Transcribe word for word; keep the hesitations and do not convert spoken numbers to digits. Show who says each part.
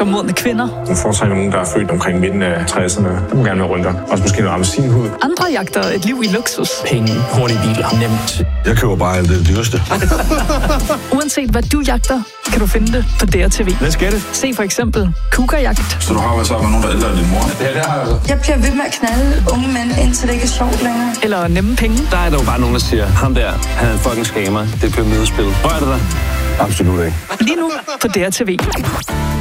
Speaker 1: jagter modne kvinder.
Speaker 2: Hun foretrækker nogen, der er født omkring midten af tresserne. Hun gerne med rynker. Også måske noget appelsinhud.
Speaker 1: Andre jagter et liv i luksus.
Speaker 3: Penge, hurtige biler, nemt.
Speaker 4: Jeg køber bare alt det dyreste.
Speaker 1: Uanset hvad du jagter, kan du finde det på D R T V.
Speaker 4: Let's get it.
Speaker 1: Se for eksempel Cougar-jagt.
Speaker 5: Så du har vel sammen med nogen, der ældre end din mor?
Speaker 4: Ja, det har jeg så.
Speaker 6: Jeg bliver ved med at knalde unge mænd, indtil det ikke er sjovt længere.
Speaker 1: Eller nemme penge.
Speaker 3: Der er der jo bare nogen, der siger, ham der, han er en fucking scammer. Det er pyramidespil. Rør det dig?
Speaker 4: Absolut ikke.
Speaker 1: Lige nu på D R T V.